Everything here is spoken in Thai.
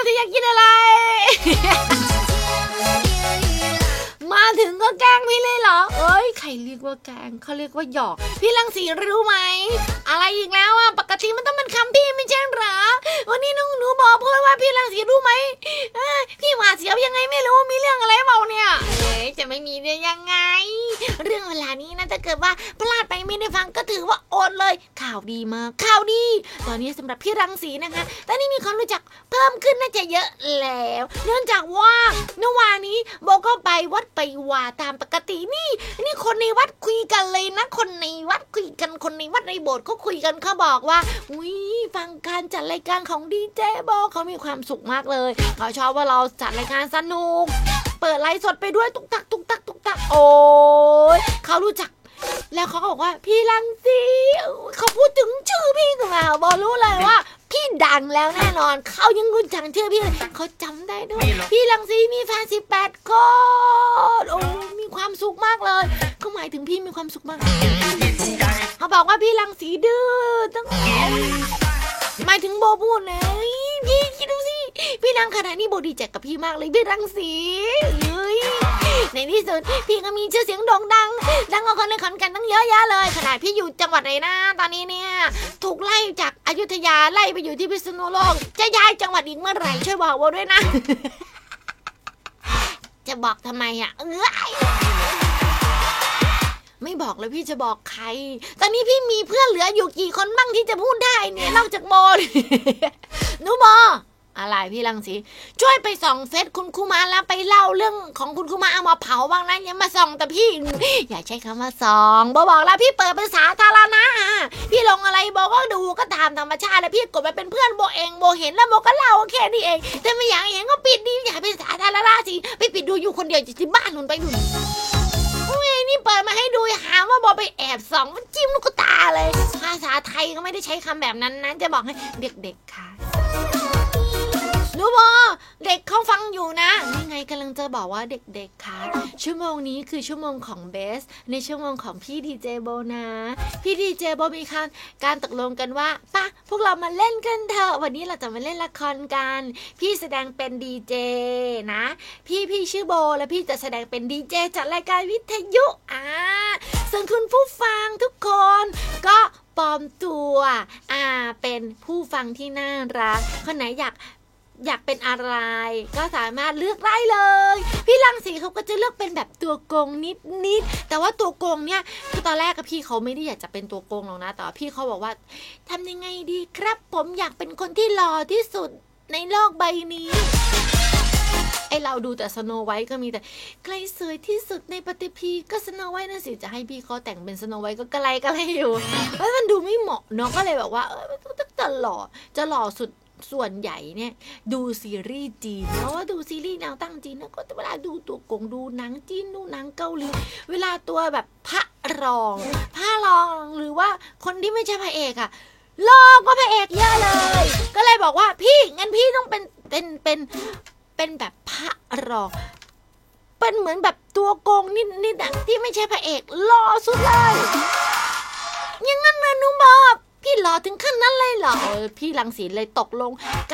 งสีอยากกินอะไร มาถึงก็แกล้งพี่เลยเหรอเอ้ยใครเรียกว่าแกล้งเขาเรียกว่าหยอกพี่รังสีรู้ไหมอะไรอีกแล้วอ่ะปกติมันต้องเป็นคำพี่ไม่ใช่เหรอวันนี้หนูบอกเพื่อนว่าพี่รังสีรู้ไหมพี่หวาดเสียวยังไงไม่รู้มีเรื่องอะไรเปล่าเนี่ยจะไม่มีได้ยังไงเรื่องเวลานี้นะถ้าเกิดว่าพลาดไปไม่ได้ฟังก็ถือว่าอดเลยข่าวดีมากข่าวดีตอนนี้สำหรับพี่รังสีนะคะตอนนี้มีคนรู้จักเพิ่มขึ้นน่าจะเยอะแล้วเนื่องจากว่าเมื่อวานนี้โบก็ไปวัดไปวาตามปกตินี่คนในวัดคุยกันเลยนะคนในวัดคุยกันคนในวัดในโบสถ์เขาคุยกันเขาบอกว่าฟังการจัดรายการของดีเจโบเขามีความสุขมากเลยเขาชอบว่าเราจัดรายการสนุกเปิดไลฟ์สดไปด้วยตุกตักตุกตักตุกตักโอ้ยเขารู้จักแล้วเขาก็บอกว่าพี่รังสีเขาพูดถึงชื่อพี่ขึ้นมาโบรู้เลยว่าพี่ดังแล้วแน่นอนเขายังรู้จักชื่อพี่เลยเขาจำได้ด้วยพี่รังสีมีแฟน18 คนโอ้มีความสุขมากเลยเขาหมายถึงพี่มีความสุขมากเขาบอกว่าพี่รังสีดื้อตั้งหมายถึงโบพูดเลยพี่คิดดูสิพี่ดังขนาดนี้โบดีใจกับพี่มากเลยพี่รังสีในที่สุดพี่ก็มีชื่อเสียงโด่งดังกว่าคนในขอนแก่นตั้งเยอะแยะเลยขนาดพี่อยู่จังหวัดไหนนะตอนนี้เนี่ยถูกไล่จากอยุธยาไล่ไปอยู่ที่พิษณุโลกจะย้ายจังหวัดอีกเมื่อไหร่ช่วยบอกโบด้วยนะ จะบอกทำไมอ่ะไม่บอกเลยพี่จะบอกใครตอนนี้พี่มีเพื่อนเหลืออยู่กี่คนบ้างที่จะพูดได้เนี่ยนอกจากโบหนูโบอะไรพี่รังสีช่วยไปส่องเฟซคุณครูมาแล้วไปเล่าเรื่องของคุณครูมาเอามาเผาบ้างนะอย่ามาส่องแต่พี่อย่าใช้คำว่าส่องโบบอกแล้วพี่เปิดเป็นสาธารณะพี่ลงอะไรโบก็ดูก็ตามธรรมชาติแล้วพี่กดไปเป็นเพื่อนโบเองโบเห็นแล้วโบก็เล่าแค่นี้เองแต่ไม่อยากเห็นก็ปิดดิอย่าเป็นสาธารณะสิไปปิดดูอยู่คนเดียวที่บ้านหนุนไปหนุนนี่เปิดมาให้ดูหาว่าโบไปแอบส่องมันจิ้มลูกตาเลยภาษาไทยก็ไม่ได้ใช้คำแบบนั้นนะจะบอกให้เด็กๆค่ะดูโบเด็กเขาฟังอยู่นะนี่ไงกำลังจะบอกว่าเด็กๆค่ะชั่วโมงนี้คือชั่วโมงของเบสในชั่วโมงของพี่ดีเจโบนะพี่ดีเจโบมีการตกลงกันว่าป่ะพวกเรามาเล่นกันเถอะวันนี้เราจะมาเล่นละครกันพี่แสดงเป็นดีเจนะพี่ชื่อโบแล้วพี่จะแสดงเป็นดีเจจัดรายการวิทยุส่วนคุณผู้ฟังทุกคนก็ปลอมตัวเป็นผู้ฟังที่น่ารักคนไหนอยากเป็นอะไรก็สามารถเลือกได้เลยพี่รังสีเขาก็จะเลือกเป็นแบบตัวโกงนิดแต่ว่าตัวโกงเนี่ยคือตอนแรกกับพี่เขาไม่ได้อยากจะเป็นตัวโกงหรอกนะแต่ว่าพี่เขาบอกว่าทำยังไงดีครับผมอยากเป็นคนที่หล่อที่สุดในโลกใบนี้ไอเราดูแต่สโนไวท์ก็มีแต่ใครสวยที่สุดในปฏิพีก็สโนไวท์นั่นสิจะให้พี่เขาแต่งเป็นสโนไวท์ก็กระไรอยู่มันดูไม่เหมาะเนาะก็เลยแบบว่าจะหล่อสุดส่วนใหญ่เนี่ยดูซีรีส์จีนเพราะว่าดูซีรีส์แนวตั้งจีนนะก็เวลาดูตัวกงดูหนังจีนดูหนังเกาหลีเวลาตัวแบบพระรองหรือว่าคนที่ไม่ใช่พระเอกอะหล่อก็พระเอกเยอะเลยก็เลยบอกว่าพี่งั้นพี่ต้องเป็นแบบพระรองเป็นเหมือนแบบตัวโกงนิดอะที่ไม่ใช่พระเอกหล่อสุดเลยอย่างนั้นเลยหนูบอกพี่หล่อถึงขั้นนั้นเลยเหรอพี่รังสีเลยตกลง